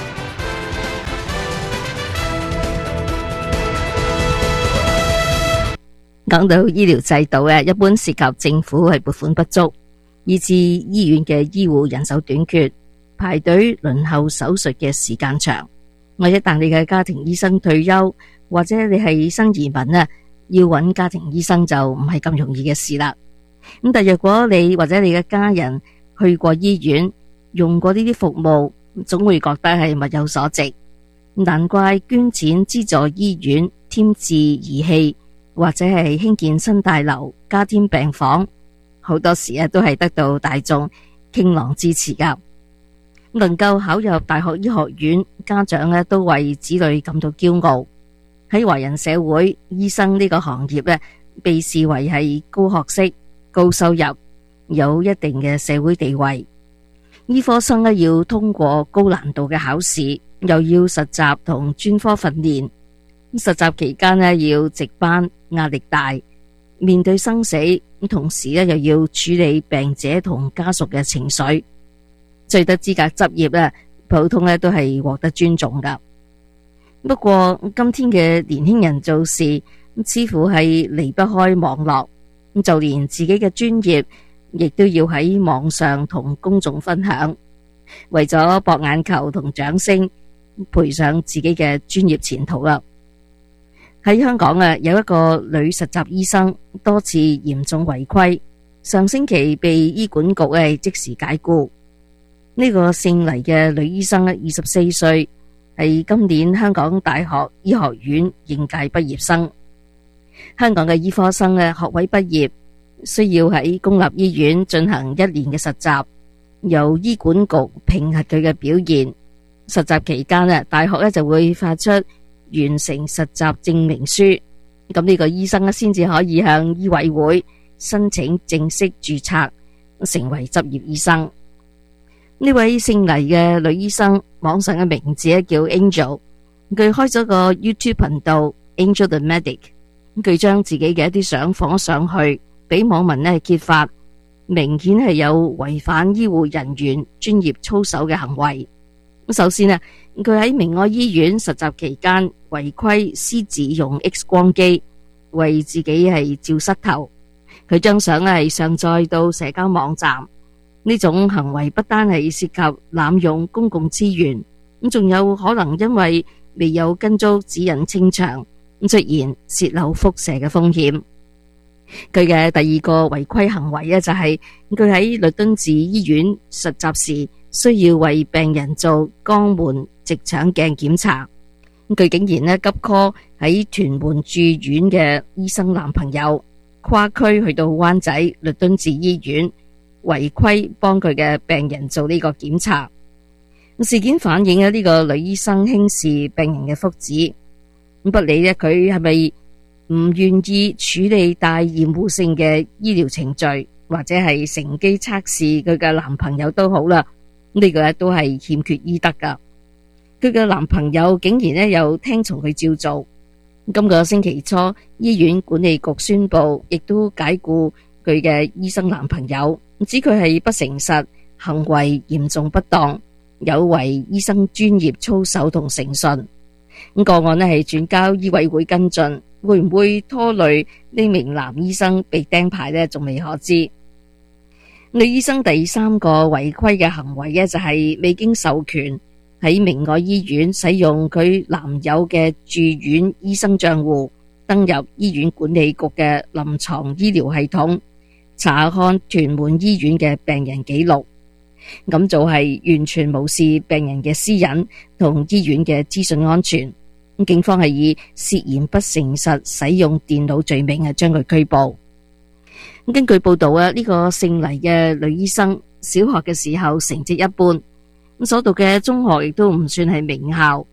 講到醫療制度嘅，一般涉及政府係撥款不足，以致醫院嘅醫護人手短缺，排隊輪候手術嘅時間長。或者一旦你嘅家庭醫生退休，或者你係新移民啊，要揾家庭醫生就唔係咁容易嘅事啦。咁但若果你或者你嘅家人去過醫院，用過呢啲服務，總會覺得係物有所值。難怪捐錢資助醫院添置儀器，或者係興建新大樓、加添病房，好多時啊都係得到大眾傾囊支持噶。能夠考入大學醫學院，家長咧都為子女感到驕傲。喺華人社會，醫生呢個行業咧被視為係高學識、高收入，有一定嘅社會地位。醫科生咧要通過高難度嘅考試，又要實習同專科訓練。實習期間咧要值班，壓力大，面對生死，同時咧又要處理病者同家屬嘅情緒。最得資格執業咧，普通咧都係獲得尊重噶。不過今天嘅年輕人做事，似乎係離不開網絡，就連自己嘅專業，亦都要喺網上同公眾分享，為咗博眼球同掌聲，賠上自己嘅專業前途啦。喺香港啊，有一個女實習醫生多次嚴重違規，上星期被醫管局誒即時解僱。呢個姓黎嘅女醫生咧，二十四歲，係今年香港大學醫學院應屆畢業生。香港嘅醫科生嘅學位畢業，需要喺公立醫院進行一年嘅實習，由醫管局評核佢嘅表現。實習期間咧，大學咧就會發出完成實習證明書，咁呢個醫生咧先至可以向醫委會申請正式註冊，成為執業醫生。呢位姓黎嘅女醫生，網上嘅名字咧叫 Angel， 佢開咗個 YouTube 頻道 Angel the Medic， 佢將自己嘅一啲相放咗上去，俾網民咧揭發，明顯係有違反醫護人員專業操守嘅行為。首先啊，佢喺明愛醫院實習期間違規私自用 X 光機為自己係照膝頭，佢將相係上載到社交網站。呢種行為不單係涉及濫用公共資源，咁仲有可能因為未有跟足指引清場，咁出現洩漏輻射嘅風險。佢嘅第二個違規行為咧就係佢喺律敦治醫院實習時，需要為病人做肛門直腸鏡檢查。佢竟然咧急 call 喺屯門住院嘅醫生男朋友，跨區去到灣仔律敦治醫院違規幫佢嘅病人做呢個檢查。事件反映咗呢個女醫生輕視病人嘅福祉，不理咧佢係咪唔願意處理帶厭惡性嘅醫療程序，或者係乘機測試佢嘅男朋友都好啦，呢個都係欠缺醫德噶。佢嘅男朋友竟然咧又聽從佢照做。今個星期初，醫院管理局宣布，亦都解僱佢嘅醫生男朋友，指佢係不誠實，行為嚴重不當，有違醫生專業操守同誠信。咁個案咧係轉交醫委會跟進，會唔會拖累呢名男醫生被釘牌呢？仲未可知。女醫生第三個違規嘅行為呢，就係未經授權喺明愛醫院使用佢男友嘅住院醫生賬戶，登入醫院管理局嘅臨床醫療系統，查看屯門醫院嘅病人記錄。咁就係完全無視病人嘅私隱同醫院嘅資訊安全。警方係以涉嫌不誠實使用電腦罪名係將佢拘捕。根據報道啊，呢個姓黎嘅女醫生小學嘅時候成績一般，咁所讀嘅中學亦都唔算係名校，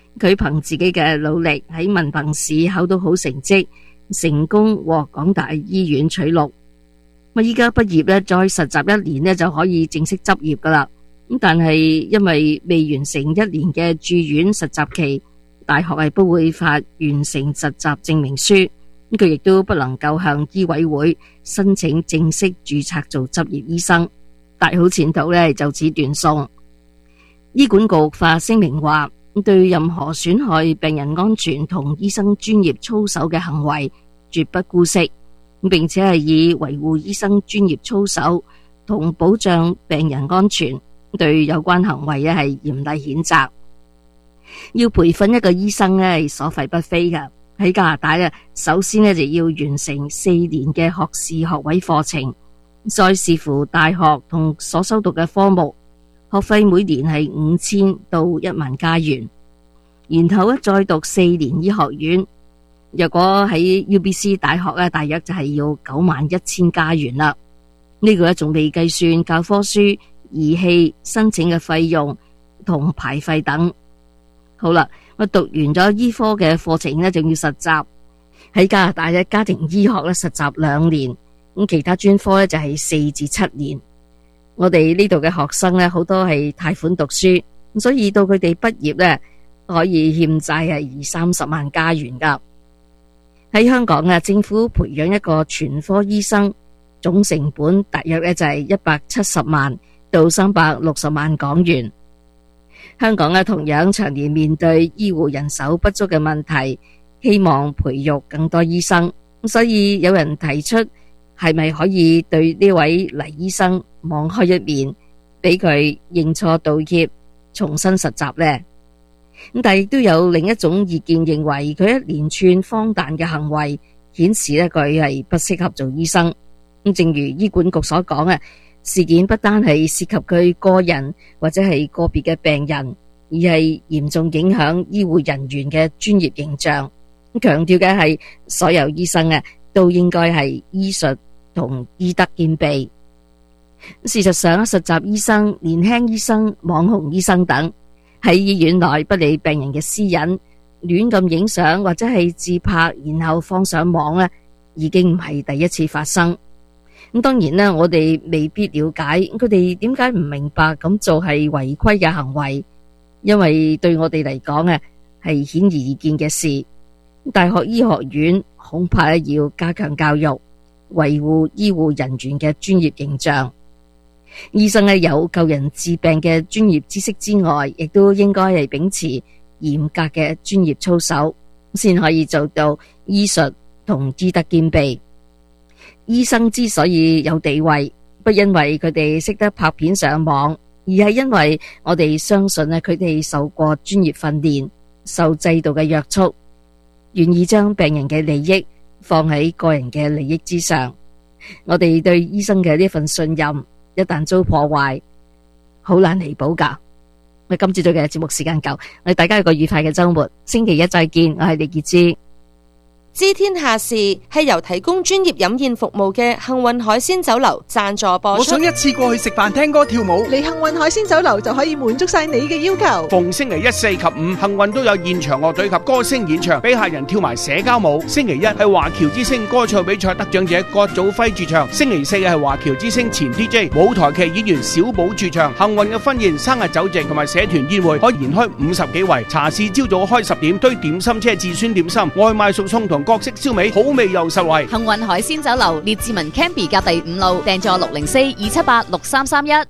佢憑自己嘅努力喺文憑試考到好成績，成功獲港大醫院取錄。咁依家畢業咧，再實習一年咧就可以正式執業噶啦。咁但係因為未完成一年嘅住院實習期，大學係不會發完成實習證明書。咁佢亦都不能夠向醫委會申請正式註冊做執業醫生，大好前途咧就此斷送。醫管局發聲明話，對任何損害病人安全同醫生專業操守嘅行為絕不姑息，並且係以維護醫生專業操守同保障病人安全，對有關行為咧係嚴厲譴責。要培訓一個醫生咧係所費不菲噶，喺加拿大咧，首先咧就要完成四年嘅學士學位課程，再視乎大學同所修讀嘅科目，學費每年係五千到一萬加元，然後咧再讀四年醫學院。若果喺 U B C 大學咧，大約就係要九萬一千加元啦。呢個咧仲未計算教科書、儀器、申請嘅費用同牌費等。好啦，我讀完咗醫科嘅課程咧，仲要實習喺加拿大嘅家庭醫學咧實習兩年，咁其他專科咧就係四至七年。我哋呢度嘅學生咧，好多係貸款讀書，所以到佢哋畢業咧，可以欠債係二三十萬加元噶。喺香港啊，政府培養一個全科醫生，總成本大約咧就係一百七十萬到三百六十萬港元。香港啊，同樣長年面對醫護人手不足嘅問題，希望培育更多醫生，所以有人提出係咪可以對呢位黎醫生網開一面，俾佢認錯道歉，重新實習呢？咁但係亦都有另一種意見認為，佢一連串荒誕嘅行為顯示咧佢係不適合做醫生。咁正如醫管局所講啊，事件不單係涉及佢個人或者係個別嘅病人，而係嚴重影響醫護人員嘅專業形象。強調嘅係所有醫生啊都應該係醫術同醫德兼備。事實上，實習醫生、年輕醫生、網紅醫生等喺醫院內不理病人嘅私隱，亂咁影相或者係自拍，然後放上網咧，已經唔係第一次發生。咁當然啦，我哋未必了解佢哋點解唔明白咁做係違規嘅行為，因為對我哋嚟講啊係顯而易見嘅事。大學醫學院恐怕要加強教育，維護醫護人員嘅專業形象。醫生咧有救人治病嘅專業知識之外，亦都應該係秉持嚴格嘅專業操守，先可以做到醫術同醫德兼備。醫生之所以有地位，不因為佢哋識得拍片上網，而係因為我哋相信咧佢哋受過專業訓練，受制度嘅約束，願意將病人嘅利益放喺個人嘅利益之上。我哋對醫生嘅呢份信任，一旦遭破壞，好難彌補噶。我今朝早嘅節目時間夠，我哋大家有個愉快嘅周末，星期一再見。我係李潔芝。 知天下事係由提供專業飲宴服務嘅幸運海鮮酒樓贊助播出。 我想一次過去食飯、聽歌、跳舞， 嚟幸運海鮮酒樓就可以滿足晒你嘅要求。 逢星期一、四及五，幸運都有現場樂隊及歌星演唱，俾客人跳埋社交舞。星期一係華僑之星歌唱比賽得獎者郭祖輝駐唱，星期四係華僑之星前 D J 舞台劇演員小寶駐唱。幸運嘅婚宴、生日酒席同埋社團宴會可以延開五十幾圍。茶市朝早開十點，堆點心車至酸點心，外賣熟餸同各式燒味，好味又實惠。 幸運海鮮酒樓列治文 Campy 隔第五路，訂座六零四二七八六三三一。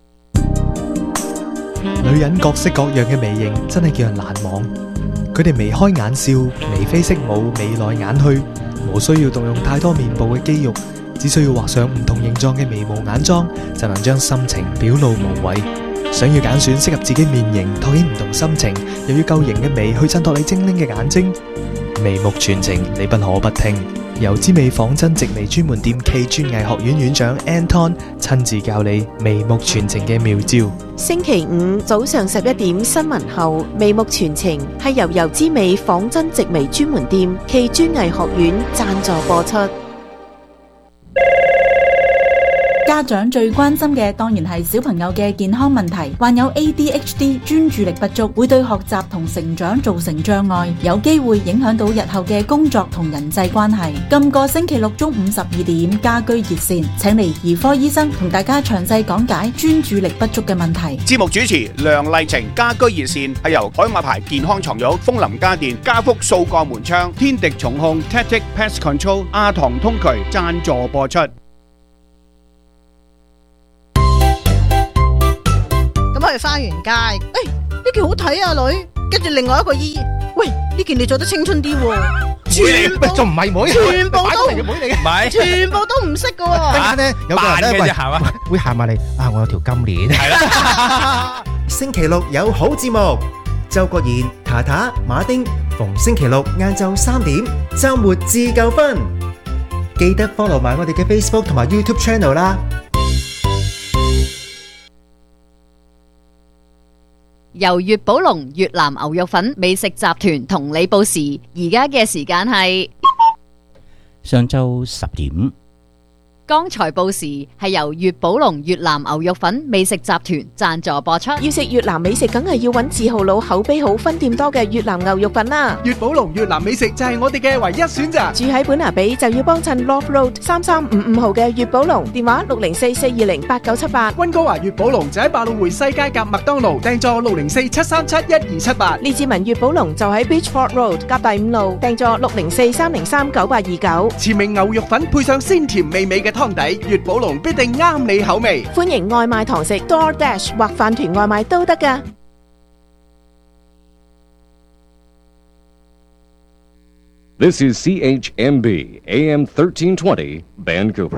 女人各式各樣嘅眉形真係叫人難忘，佢哋眉開眼笑、眉飛色舞、眉來眼去，無需要動用太多面部嘅肌肉，只需要畫上唔同形狀嘅眉毛眼妝，就能將心情表露無遺。想要揀選適合自己面型，拓顯唔同心情，又要夠型嘅眉去襯托你精靈嘅眼睛，眉目傳情，你不可不聽。由之美仿真直眉專門店暨專藝學院院長 Anton 親自教你眉目傳情嘅妙招。 星期五早上十一點新聞後，眉目傳情係由由之美仿真直眉專門店暨專藝學院贊助播出。 家長最關心嘅當然係小朋友嘅健康問題，患有 A D H D 專注力不足，會對學習同成長造成障礙，有機會影響到日後嘅工作同人際關係。今個星期六中午十二點，家居熱線請嚟兒科醫生同大家詳細講解專注力不足嘅問題。 節目主持梁麗晴，家居熱線係由海馬牌健康床褥、風林家電、家福數個門窗、天敵重控、Tactic Pest Control、阿唐通渠贊助播出。 咁我哋翻完街，誒呢件好睇啊女，跟住另外一個姨，喂呢件你着得青春啲喎，全部仲唔係妹， 全部都係妹嚟嘅， 唔係，全部都唔識噶喎。 突然間咧，有個人咧， 扮嘅啫喂係嘛會行埋嚟啊！我有條金鏈，係啦。星期六有好節目，周國賢、塔塔、馬丁，逢星期六晏晝三點，週末自夠分。記得 follow 埋我哋嘅 Facebook 同埋 YouTube channel 啦。 由粵寶龍越南牛肉粉美食集團同你報時，而家嘅時間係上晝十點。 剛才報時係由粵寶龍越南牛肉粉美食集團贊助播出。 要食越南美食，梗係要揾字號佬口碑好、分店多嘅越南牛肉粉啦。 粵寶龍越南美食就係我哋嘅唯一選擇。 住喺本拿比就要幫襯 Love Road 三三五五號嘅粵寶龍，電話六零四四二零八九七八。 溫哥華粵寶龍就喺百老匯西街夾麥當勞，訂座六零四七三七一二七八。 列治文粵寶龍就喺 Beachford Road 夾第五路，訂座六零四三零三九八二九。 前名牛肉粉配上鮮甜美味嘅湯底，粵寶龍必定啱你口味。 歡迎外賣堂食 DoorDash 或飯團外賣都得㗎。 This is C H M B A M thirteen twenty Vancouver。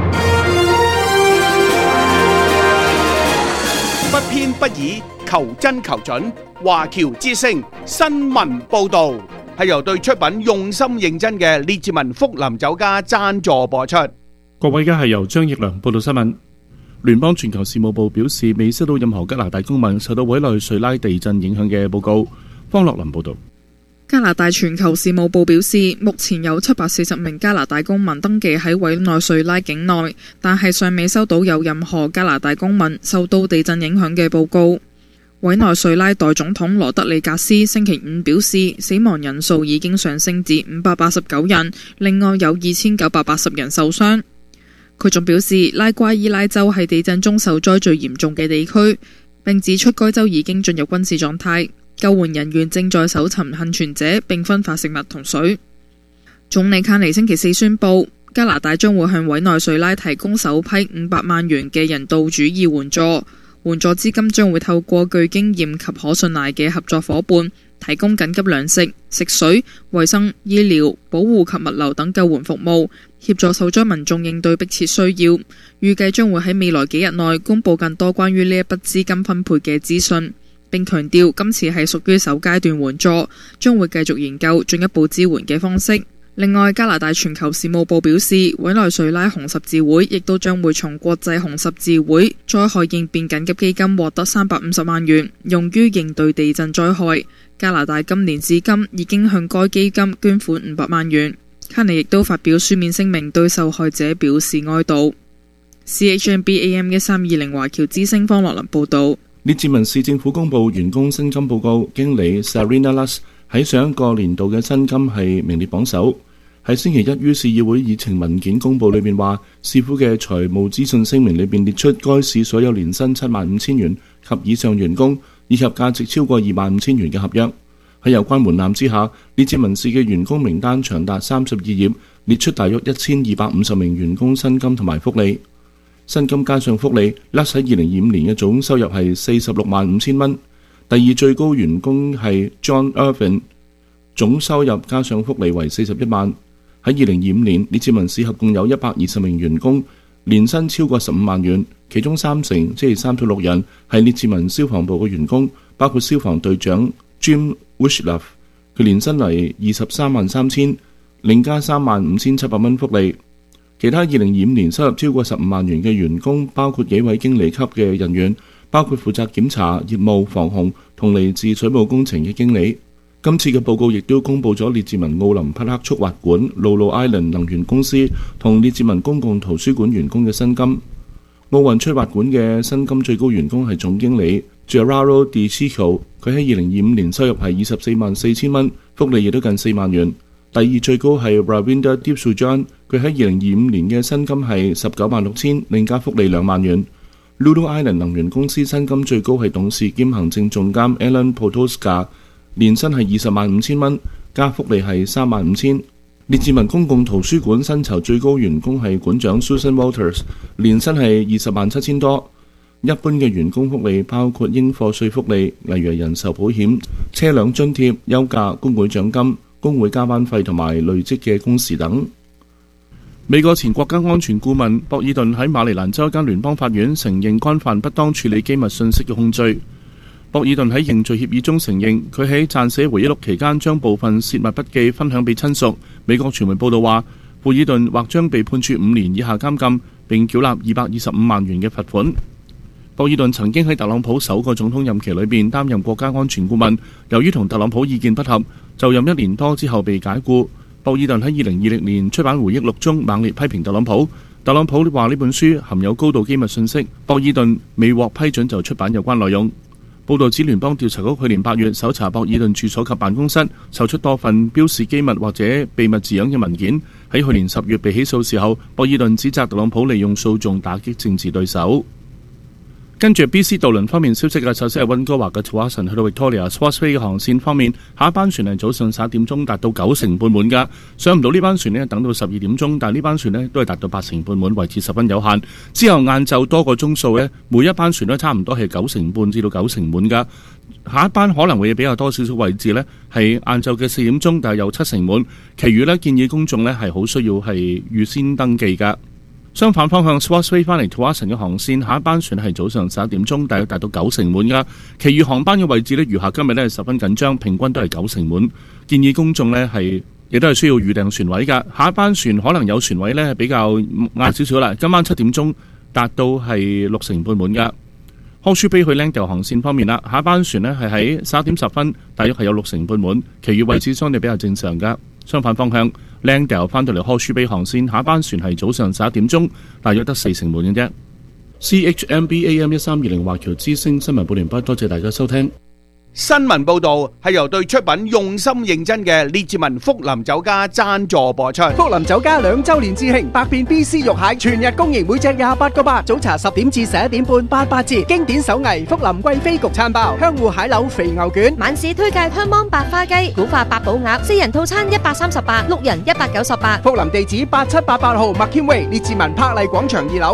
不偏不倚，求真求準。華僑之聲新聞報導係由對出品用心認真嘅列治文福林酒家贊助播出。 各位，而家係由張奕良報道新聞。聯邦全球事務部表示，未收到任何加拿大公民受到委內瑞拉地震影響嘅報告。方樂林報道。 加拿大全球事務部表示，目前有七百四十名加拿大公民登記喺委內瑞拉境內，但係尚未收到有任何加拿大公民受到地震影響嘅報告。委內瑞拉代總統羅德里格斯星期五表示，死亡人數已經上升至五百八十九人，另外有二千九百八十人受傷。佢仲表示，拉瓜伊拉州係地震中受災最嚴重嘅地區，並指出該州已經進入軍事狀態，救援人員正在搜尋幸存者並分發食物同水。總理卡尼星期四宣布，加拿大將會向委內瑞拉提供首批五百萬元嘅人道主義援助，援助資金將會透過具經驗及可信賴嘅合作夥伴，提供緊急糧食、食水、衛生、醫療、保護及物流等救援服務，協助受災民眾應對迫切需要。預計將會喺未來幾日內公布更多關於呢一筆資金分配嘅資訊，並強調今次係屬於首階段援助，將會繼續研究進一步支援嘅方式。另外，加拿大全球事務部表示，委內瑞拉紅十字會亦都將會從國際紅十字會災害應變緊急基金獲得三百五十萬元，用於應對地震災害。加拿大今年至今已經向該基金捐款五百萬元。卡尼亦都發表書面聲明，對受害者表示哀悼。C H M B A M 一三二零華僑之聲方樂林報道。 列治文市政府公布員工薪金報告，經理 Sarina Luss 喺上一個年度嘅薪金係名列榜首。喺星期一於市議會議程文件公佈裏面話，市府嘅財務資訊聲明裏面列出該市所有年薪七萬五千元及以上員工，以及價值超過二萬五千元嘅合約。喺有關門檻之下，列治文市嘅員工名單長達三十二頁，列出大約一千二百五十名員工薪金同埋福利。薪金加上福利，甩喺二零二五年嘅總收入係四十六萬五千蚊。第二最高員工係 John Irvin， 總收入加上福利為四十一萬。喺二零二五年，列治文市合共有一百二十名員工，年薪超過十五萬元，其中三成，即係三十六人，係列治文消防部嘅員工，包括消防隊長 Jim Wishlove， 佢年薪為二十三萬三千，另加三萬五千七百蚊福利。其他二零二五年收入超過十五萬元嘅員工，包括幾位經理級嘅人員，包括負責檢查、業務、防洪同嚟自水務工程嘅經理。今次嘅報告亦都公布咗列治文奧林匹克速滑館、露露 Island 能源公司同列治文公共圖書館員工嘅薪金。 奧運出滑館嘅薪金最高員工係總經理 Gerardo Di Cicco， 佢喺二零二五年收入係二十四萬四千蚊，福利亦都近四萬元。第二最高係 Ravinder Dipsujan， 佢喺二零二五年嘅薪金係十九萬六千，另加福利兩萬元。Lulu Island 能源公司薪金最高係董事兼行政總監 Alan Potoska， 年薪係二十萬五千蚊，加福利係三萬五千。列治文公共圖書館薪酬最高員工係館長 Susan Walters， 年薪係二十萬七千多。一般嘅員工福利包括應課稅福利，例如人壽保險、車輛津貼、休假、工會獎金、工會加班費同埋累積嘅工時等。美國前國家安全顧問博爾頓喺馬里蘭州一間聯邦法院承認干犯不當處理機密信息嘅控罪。博爾頓喺認罪協議中承認，佢喺撰寫回憶錄期間將部分泄密筆記分享俾親屬。美國傳媒報道話，博爾頓或將被判處五年以下監禁，並繳納二百二十五萬元嘅罰款。博爾頓曾經喺特朗普首個總統任期裏邊擔任國家安全顧問，由於同特朗普意見不合，就任一年多之後被解僱。博爾頓喺二零二零年出版回憶錄中猛烈批評特朗普。特朗普話呢本書含有高度機密信息，博爾頓未獲批准就出版有關內容。報道指聯邦調查局去年八月搜查博爾頓住所及辦公室，搜出多份標示機密或者秘密字樣嘅文件。喺去年十月被起訴時候，博爾頓指責特朗普利用訴訟打擊政治對手。跟住 B C 渡輪方面消息嘅，首先係溫哥華嘅 Tsawwassen 去到 Victoria Swartz Bay 嘅航線方面，下一班船係早上十一點鐘達到九成半滿㗎，上唔到呢班船呢，等到十二點鐘，但係呢班船呢都係達到八成半滿，位置十分有限。之後晏晝多個鐘數呢，每一班船都差唔多係九成半至到九成滿㗎。下一班可能會比較多少少位置呢，係晏晝嘅四點鐘，但係有七成滿。其餘呢，建議公眾呢係好需要係預先登記㗎。相反方向 Swartz Bay 翻嚟 Tsawwassen 嘅航線，下一班船係早上十一點鐘，大約達到九成滿㗎。其餘航班嘅位置呢，餘下今日呢係十分緊張，平均都係九成滿。建議公眾呢係亦都係需要預訂船位㗎。下一班船可能有船位呢係比較晏少少啦，今晚七點鐘達到係六成半滿㗎。Horseshoe Bay 去 Langdale 航線方面啦，下一班船呢係喺十一點十分，大約係有六成半滿，其餘位置相對比較正常㗎。相反方向 Langdale 翻到嚟 Horseshoe Bay 航線，下一班船係早上十一點鐘，大約得四成滿嘅啫。C H M B A M 一三二零華僑之聲新聞報完畢，多謝大家收聽。 新聞報道係由對出品用心認真嘅列治文福林酒家贊助播出。 福林酒家兩周年致慶，百變 B C 肉蟹全日供應，每隻廿八個八。早茶十點至十一點半，八八折。經典手藝福林貴妃焗餐包、香芋蟹柳肥牛卷。 晚市推介香芒白花雞、古法八寶鴨，四人套餐一百三十八，六人一百九十八。 福林地址八七八八號麥謙威列治文柏麗廣場二樓。